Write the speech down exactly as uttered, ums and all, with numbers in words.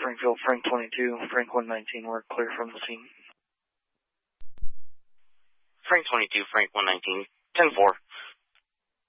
Springfield, Frank twenty-two, Frank one nineteen, we're clear from the scene. Frank twenty-two, Frank one nineteen, ten four.